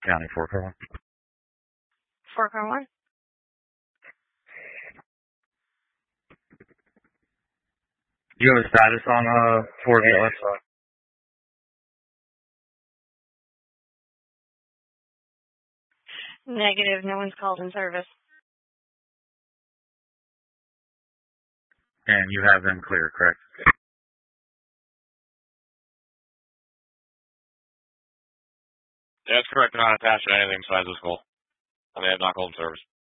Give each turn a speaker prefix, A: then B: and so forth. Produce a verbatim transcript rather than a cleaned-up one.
A: County four car one.
B: four car one.
A: Do you have a status on uh Fort West?
B: Negative. No one's called in service.
A: And you have them clear, correct?
C: Yeah, that's correct. They're not attached to anything besides the skull. And they have not called in service.